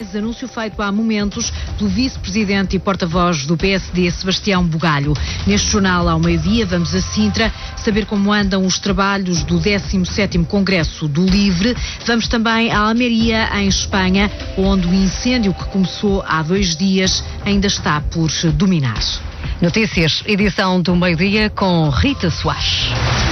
Anúncio feito há momentos pelo vice-presidente e porta-voz do PSD, Sebastião Bugalho. Neste jornal, ao meio-dia, vamos a Sintra saber como andam os trabalhos do 17º Congresso do Livre. Vamos também a Almeria, em Espanha, onde o incêndio que começou há 2 dias ainda está por dominar. Notícias, edição do meio-dia com Rita Soares.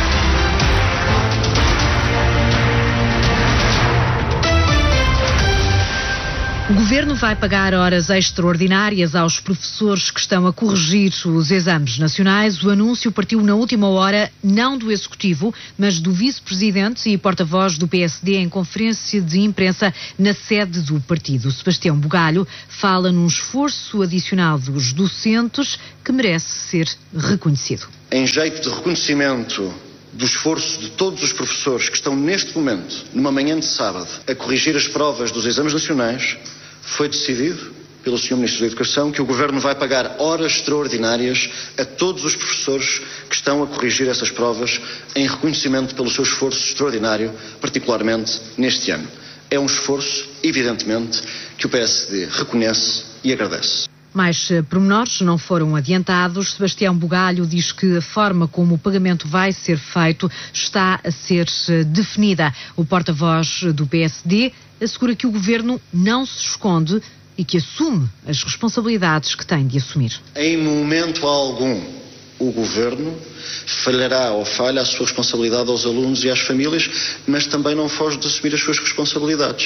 O Governo vai pagar horas extraordinárias aos professores que estão a corrigir os exames nacionais. O anúncio partiu na última hora, não do Executivo, mas do Vice-Presidente e porta-voz do PSD em conferência de imprensa na sede do partido. Sebastião Bugalho fala num esforço adicional dos docentes que merece ser reconhecido. Em jeito de reconhecimento do esforço de todos os professores que estão neste momento, numa manhã de sábado, a corrigir as provas dos exames nacionais, foi decidido pelo Sr. Ministro da Educação que o Governo vai pagar horas extraordinárias a todos os professores que estão a corrigir essas provas em reconhecimento pelo seu esforço extraordinário, particularmente neste ano. É um esforço, evidentemente, que o PSD reconhece e agradece. Mais pormenores não foram adiantados. Sebastião Bugalho diz que a forma como o pagamento vai ser feito está a ser definida. O porta-voz do PSD assegura que o Governo não se esconde e que assume as responsabilidades que tem de assumir. Em momento algum, o Governo falhará ou falha a sua responsabilidade aos alunos e às famílias, mas também não foge de assumir as suas responsabilidades.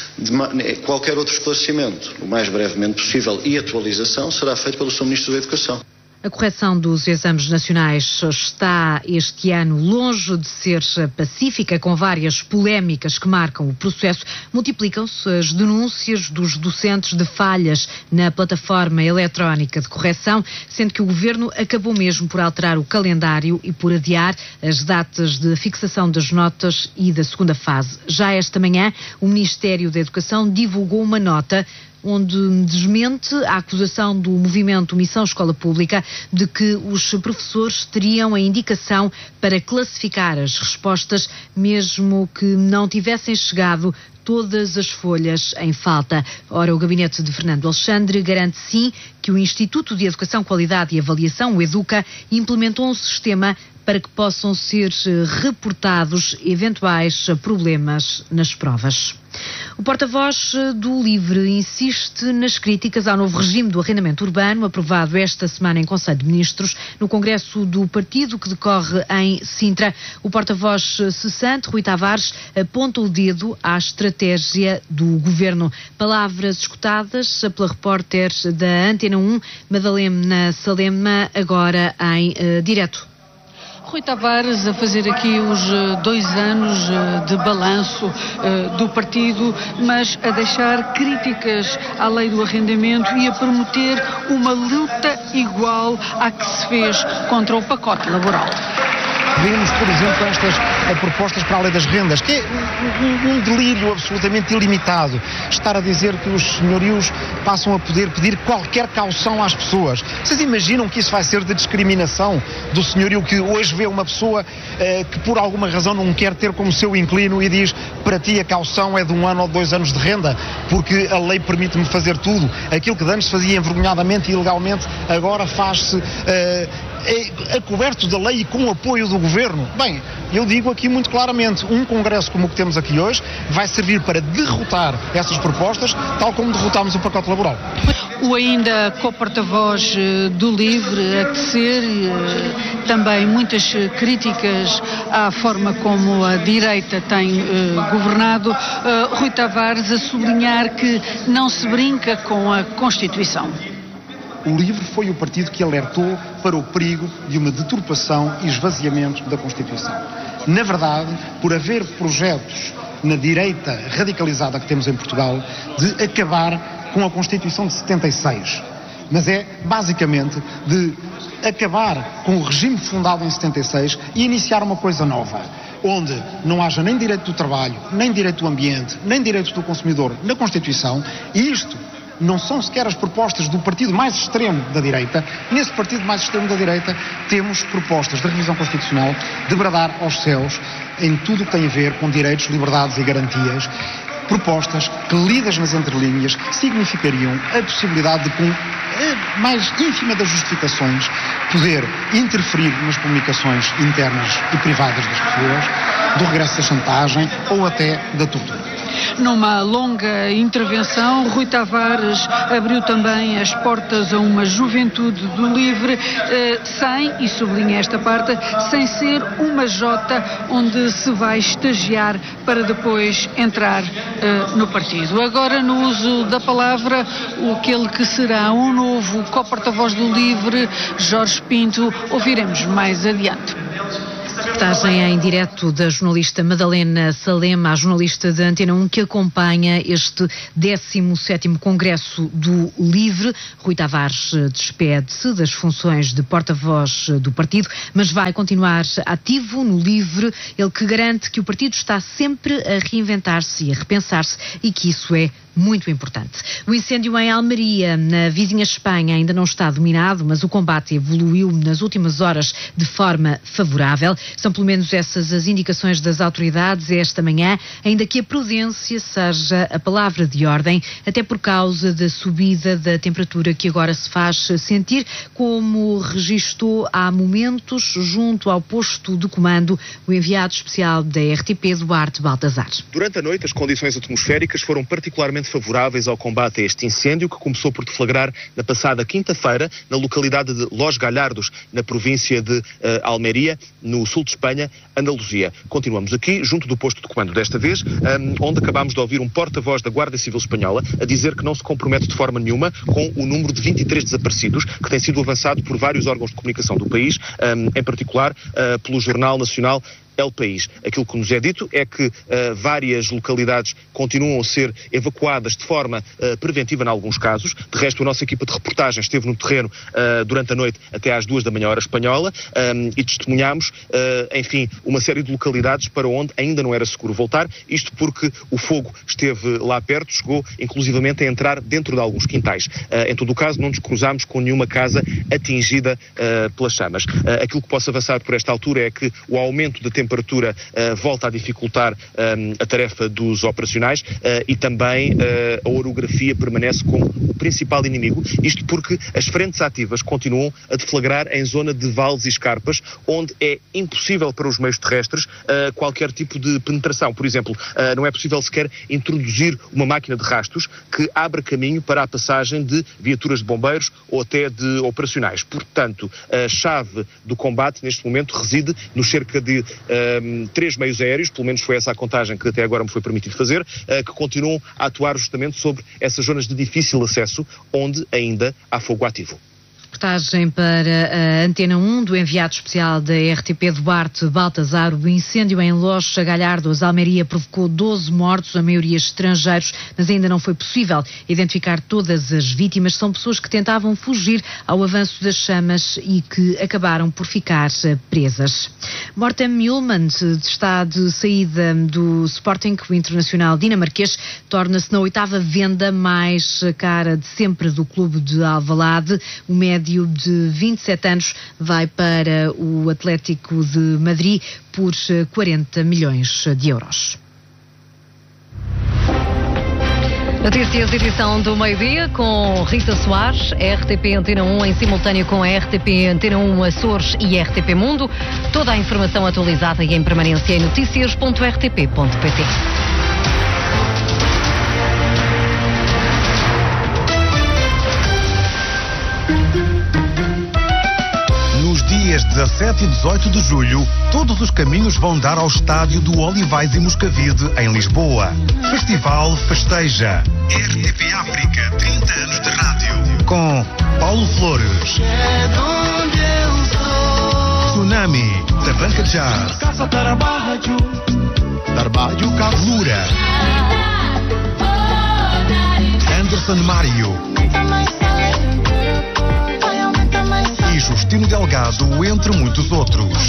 Qualquer outro esclarecimento, o mais brevemente possível, e atualização, será feito pelo Sr. Ministro da Educação. A correção dos exames nacionais está este ano longe de ser pacífica, com várias polémicas que marcam o processo. Multiplicam-se as denúncias dos docentes de falhas na plataforma eletrónica de correção, sendo que o Governo acabou mesmo por alterar o calendário e por adiar as datas de fixação das notas e da segunda fase. Já esta manhã, o Ministério da Educação divulgou uma nota onde desmente a acusação do movimento Missão Escola Pública de que os professores teriam a indicação para classificar as respostas, mesmo que não tivessem chegado todas as folhas em falta. Ora, o gabinete de Fernando Alexandre garante sim que o Instituto de Educação, Qualidade e Avaliação, o EDUCA, implementou um sistema para que possam ser reportados eventuais problemas nas provas. O porta-voz do Livre insiste nas críticas ao novo regime do arrendamento urbano, aprovado esta semana em Conselho de Ministros, no Congresso do Partido, que decorre em Sintra. O porta-voz cessante, Rui Tavares, aponta o dedo à estratégia do Governo. Palavras escutadas pela repórter da Antena 1, Madalena Salema, agora em direto. Rui Tavares a fazer aqui os 2 anos de balanço do partido, mas a deixar críticas à lei do arrendamento e a prometer uma luta igual à que se fez contra o pacote laboral. Vemos, por exemplo, estas propostas para a lei das rendas, que é um delírio absolutamente ilimitado. Estar a dizer que os senhorios passam a poder pedir qualquer caução às pessoas. Vocês imaginam que isso vai ser de discriminação do senhorio que hoje vê uma pessoa que por alguma razão não quer ter como seu inquilino e diz: para ti a caução é de 1 ano ou 2 anos de renda, porque a lei permite-me fazer tudo. Aquilo que antes se fazia envergonhadamente e ilegalmente, agora faz-se acoberto da lei e com o apoio do Governo. Bem, eu digo aqui muito claramente, um congresso como o que temos aqui hoje vai servir para derrotar essas propostas, tal como derrotámos o pacote laboral. O ainda co-porta-voz do Livre a tecer também muitas críticas à forma como a direita tem governado. Rui Tavares a sublinhar que não se brinca com a Constituição. O Livre foi o partido que alertou para o perigo de uma deturpação e esvaziamento da Constituição. Na verdade, por haver projetos na direita radicalizada que temos em Portugal de acabar com a Constituição de 76. Mas é, basicamente, de acabar com o regime fundado em 76 e iniciar uma coisa nova, onde não haja nem direito do trabalho, nem direito do ambiente, nem direito do consumidor na Constituição, e isto não são sequer as propostas do partido mais extremo da direita. Nesse partido mais extremo da direita temos propostas de revisão constitucional de bradar aos céus em tudo o que tem a ver com direitos, liberdades e garantias. propostas que, lidas nas entrelinhas, significariam a possibilidade de, com a mais ínfima das justificações, poder interferir nas comunicações internas e privadas das pessoas, do regresso da chantagem ou até da tortura. Numa longa intervenção, Rui Tavares abriu também as portas a uma juventude do livre, sem, e sublinha esta parte, sem ser uma jota onde se vai estagiar para depois entrar no partido. Agora, no uso da palavra, aquele que será um novo co-porta-voz do livre, Jorge Pinto, ouviremos mais adiante. Reportagem em direto da jornalista Madalena Salema, a jornalista da Antena 1, que acompanha este 17º Congresso do Livre. Rui Tavares despede-se das funções de porta-voz do partido, mas vai continuar ativo no Livre, ele que garante que o partido está sempre a reinventar-se e a repensar-se e que isso é muito importante. O incêndio em Almeria, na vizinha Espanha, ainda não está dominado, mas o combate evoluiu nas últimas horas de forma favorável. São pelo menos essas as indicações das autoridades esta manhã, ainda que a prudência seja a palavra de ordem, até por causa da subida da temperatura que agora se faz sentir, como registou há momentos junto ao posto de comando o enviado especial da RTP, Duarte Baltazar. Durante a noite, as condições atmosféricas foram particularmente favoráveis ao combate a este incêndio, que começou por deflagrar na passada quinta-feira na localidade de Los Galhardos, na província de Almeria, no sul de Espanha, Andaluzia. Continuamos aqui, junto do posto de comando desta vez, onde acabámos de ouvir um porta-voz da Guarda Civil Espanhola a dizer que não se compromete de forma nenhuma com o número de 23 desaparecidos, que tem sido avançado por vários órgãos de comunicação do país, em particular pelo Jornal Nacional El País. Aquilo que nos é dito é que várias localidades continuam a ser evacuadas de forma preventiva em alguns casos. De resto, a nossa equipa de reportagem esteve no terreno durante a noite até às 2 da manhã hora espanhola e testemunhámos, enfim, uma série de localidades para onde ainda não era seguro voltar, isto porque o fogo esteve lá perto, chegou inclusivamente a entrar dentro de alguns quintais. Em todo o caso, não nos cruzámos com nenhuma casa atingida pelas chamas. Aquilo que posso avançar por esta altura é que o aumento da temperatura volta a dificultar a tarefa dos operacionais e também a orografia permanece como o principal inimigo, isto porque as frentes ativas continuam a deflagrar em zona de vales e escarpas, onde é impossível para os meios terrestres qualquer tipo de penetração. Por exemplo, não é possível sequer introduzir uma máquina de rastros que abra caminho para a passagem de viaturas de bombeiros ou até de operacionais. Portanto, a chave do combate neste momento reside nos cerca de 3 meios aéreos, pelo menos foi essa a contagem que até agora me foi permitido fazer, que continuam a atuar justamente sobre essas zonas de difícil acesso, onde ainda há fogo ativo. Reportagem para a Antena 1 do enviado especial da RTP, Duarte Baltazar. O incêndio em Los Galhardos, Almeria, provocou 12 mortos, a maioria estrangeiros, mas ainda não foi possível identificar todas as vítimas. São pessoas que tentavam fugir ao avanço das chamas e que acabaram por ficar presas. Morten Mühlmann está de saída do Sporting. O internacional dinamarquês torna-se na 8ª venda mais cara de sempre do clube de Alvalade. O médio de 27 anos vai para o Atlético de Madrid por 40 milhões de euros. Notícias, edição do meio-dia com Rita Soares, RTP Antena 1 em simultâneo com a RTP Antena 1 Açores e RTP Mundo. Toda a informação atualizada e em permanência em noticias.rtp.pt. Dias 17 e 18 de julho, todos os caminhos vão dar ao estádio do Olivais e Moscavide, em Lisboa. Festival Festeja. RTP África, 30 anos de rádio. Com Paulo Flores. Tsunami, Tabanca Jazz. Lura. Anderson Mário. E Justino Delgado, entre muitos outros.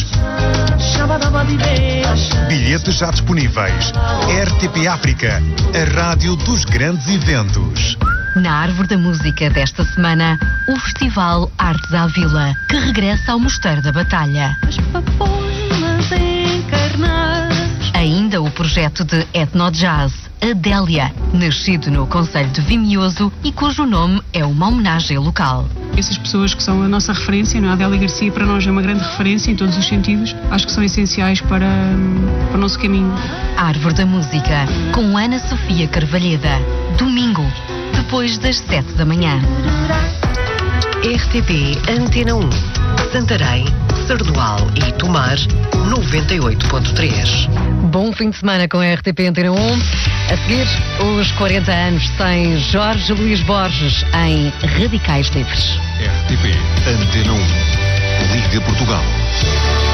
Bilhetes já disponíveis. RTP África, a rádio dos grandes eventos. Na Árvore da Música desta semana, o Festival Artes à Vila, que regressa ao Mosteiro da Batalha. Ainda ainda o projeto de etno-jazz Adélia, nascido no concelho de Vimioso e cujo nome é uma homenagem local. Essas pessoas que são a nossa referência, não é? A Adélia Garcia para nós é uma grande referência em todos os sentidos. Acho que são essenciais para o nosso caminho. Árvore da Música, com Ana Sofia Carvalheda. Domingo, depois das 7 da manhã. RTP Antena 1, Santarém, Sardual e Tomar, 98.3. Bom fim de semana com a RTP Antena 1. A seguir, os 40 anos sem Jorge Luís Borges em Radicais Livres. RTP Antena 1, Liga Portugal.